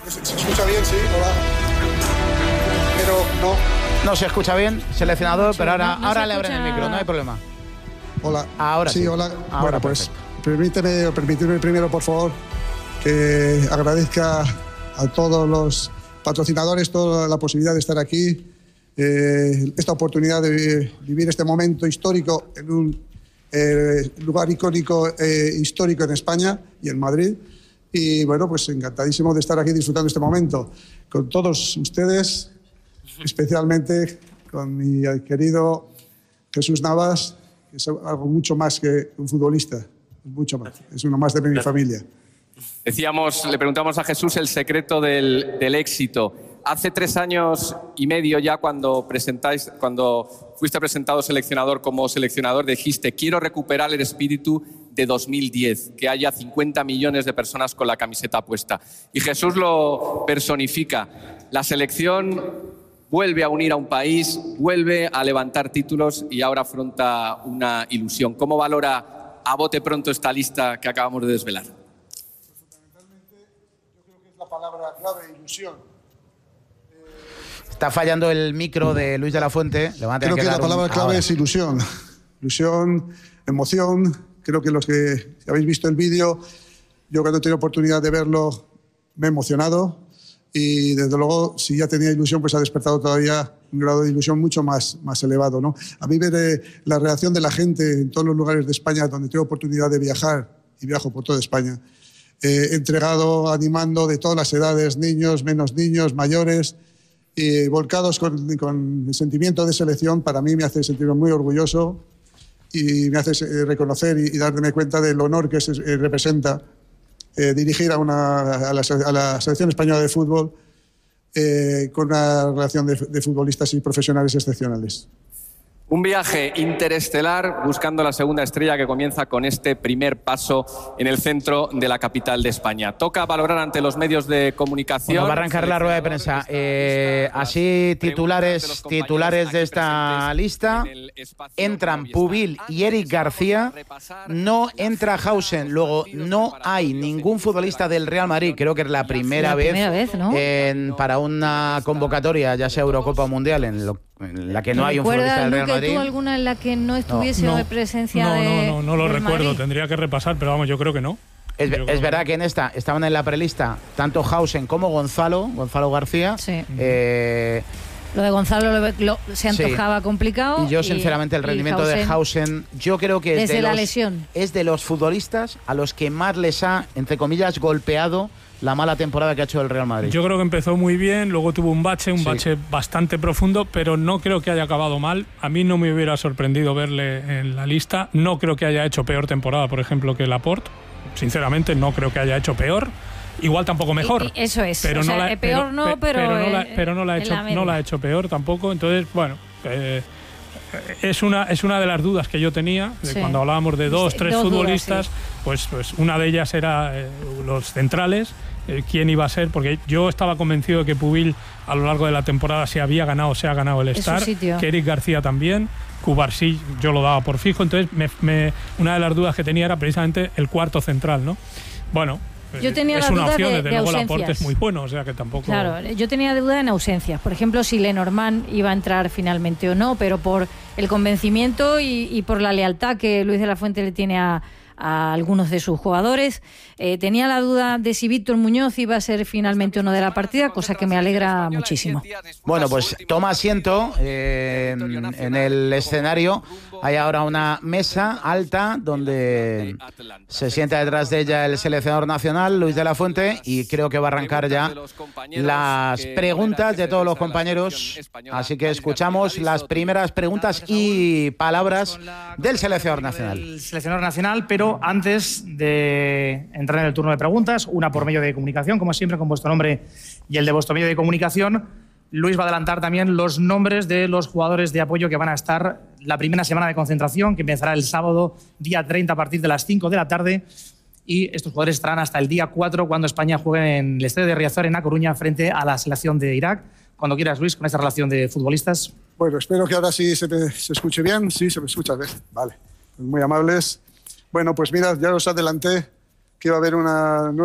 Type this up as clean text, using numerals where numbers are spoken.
¿Se escucha bien? Sí, hola. Pero no. No se escucha bien, seleccionador, pero ahora, no ahora se le abren el escucha. micro, no hay problema. Hola. Ahora sí. Hola. Ahora Bueno, pues perfecto. permíteme primero, por favor, que agradezca a todos los patrocinadores toda la posibilidad de estar aquí, esta oportunidad de vivir este momento histórico en un lugar icónico histórico en España y en Madrid. Y bueno, pues encantadísimo de estar aquí disfrutando este momento con todos ustedes, especialmente con mi querido Jesús Navas, que es algo mucho más que un futbolista, mucho más, es uno más de mi familia. Le preguntamos a Jesús el secreto del éxito. Hace 3 años y medio ya cuando fuiste presentado seleccionador como seleccionador, dijiste: quiero recuperar el espíritu de 2010, que haya 50 millones de personas con la camiseta puesta. Y Jesús lo personifica. La selección vuelve a unir a un país, vuelve a levantar títulos y ahora afronta una ilusión. ¿Cómo valora a bote pronto esta lista que acabamos de desvelar? Fundamentalmente, yo creo que es la palabra clave, ilusión. Está fallando el micro de Luis de la Fuente. Le van a tener Creo que la palabra clave ahora. es ilusión. Ilusión, emoción. Creo que los que habéis visto el vídeo, yo cuando he tenido oportunidad de verlo me he emocionado y desde luego si ya tenía ilusión pues ha despertado todavía un grado de ilusión mucho más elevado, ¿no? A mí ver la reacción de la gente en todos los lugares de España donde tengo oportunidad de viajar, y viajo por toda España, entregado, animando de todas las edades, niños, menos niños, mayores, y volcados con el sentimiento de selección, para mí me hace sentirme muy orgulloso y me hace reconocer y darme cuenta del honor que representa dirigir a la selección española de fútbol con una relación de futbolistas y profesionales excepcionales. Un viaje interestelar buscando la segunda estrella que comienza con este primer paso en el centro de la capital de España. Toca valorar ante los medios de comunicación. Bueno, va a arrancar la rueda de prensa. Así, titulares de esta lista. Entran Pubil y Eric García. No entra Hausen. Luego, no hay ningún futbolista del Real Madrid. Creo que es la primera vez, ¿no? Para una convocatoria, ya sea Eurocopa o Mundial, en la que no hay un futbolista del Real Madrid. ¿Tú alguna en la que no estuviese de presencia no lo del recuerdo. Madrid? Tendría que repasar, pero vamos, yo creo que no. Es verdad que en esta estaban en la prelista tanto Hausen como Gonzalo García. Sí. Lo de Gonzalo se antojaba complicado. Y yo, sinceramente, el rendimiento de Hausen, yo creo que desde la lesión es de los futbolistas a los que más les ha, entre comillas, golpeado la mala temporada que ha hecho el Real Madrid. Yo creo que empezó muy bien, luego tuvo un bache bastante profundo, pero no creo que haya acabado mal. A mí no me hubiera sorprendido verle en la lista. No creo que haya hecho peor temporada, por ejemplo, que Laporte. Sinceramente, no creo que haya hecho peor. Igual tampoco mejor. Eso es. Pero no la ha hecho peor tampoco. Entonces, bueno, es una de las dudas que yo tenía cuando hablábamos de dos, tres futbolistas. Pues una de ellas era los centrales. Quién iba a ser, porque yo estaba convencido de que Pubil a lo largo de la temporada se ha ganado el Star, que Eric García también, Cubarsí yo lo daba por fijo, entonces una de las dudas que tenía era precisamente el cuarto central, ¿no? Bueno, yo tenía es la una duda opción, de desde luego ausencias. Laporte es muy bueno, o sea que tampoco... Claro, yo tenía duda en ausencias, por ejemplo si Lenormand iba a entrar finalmente o no, pero por el convencimiento y por la lealtad que Luis de la Fuente le tiene a algunos de sus jugadores. Tenía la duda de si Víctor Muñoz iba a ser finalmente uno de la partida, cosa que me alegra muchísimo. Bueno, pues toma asiento en el escenario. Hay ahora una mesa alta donde se sienta detrás de ella el seleccionador nacional, Luis de la Fuente, y creo que va a arrancar ya las preguntas de todos los compañeros. Así que escuchamos las primeras preguntas y palabras del seleccionador nacional. El seleccionador nacional, pero antes de entrar en el turno de preguntas, una por medio de comunicación, como siempre, con vuestro nombre y el de vuestro medio de comunicación. Luis va a adelantar también los nombres de los jugadores de apoyo que van a estar la primera semana de concentración, que empezará el sábado, día 30, a partir de las 5 de la tarde. Y estos jugadores estarán hasta el día 4, cuando España juegue en el estadio de Riazor, en A Coruña, frente a la selección de Irak. Cuando quieras, Luis, con esta relación de futbolistas. Bueno, espero que ahora sí se escuche bien. Sí, se me escucha bien. Vale, muy amables. Bueno, pues mirad, ya os adelanté que iba a haber una